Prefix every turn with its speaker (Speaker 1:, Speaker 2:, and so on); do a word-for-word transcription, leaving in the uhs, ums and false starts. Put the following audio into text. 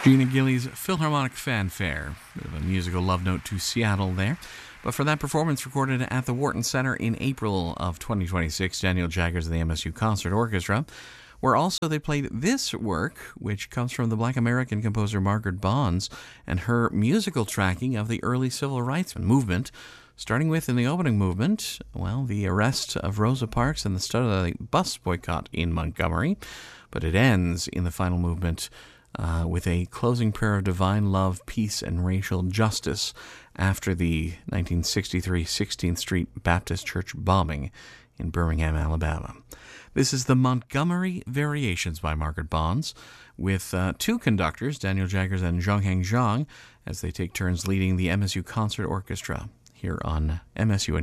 Speaker 1: Gina Gillies' Philharmonic Fanfare. Bit of a musical love note to Seattle there. But for that performance recorded at the Wharton Center in April of twenty twenty-six, Daniel Jaggers and the M S U Concert Orchestra, where also they played this work, which comes from the Black American composer Margaret Bonds and her musical tracking of the early civil rights movement, starting with, in the opening movement, well, the arrest of Rosa Parks and the start of the bus boycott in Montgomery, but it ends in the final movement Uh, with a closing prayer of divine love, peace, and racial justice after the nineteen sixty-three sixteenth Street Baptist Church bombing in Birmingham, Alabama. This is the Montgomery Variations by Margaret Bonds, with uh, two conductors, Daniel Jaggers and Zhongheng Zhang, as they take turns leading the M S U Concert Orchestra here on M S U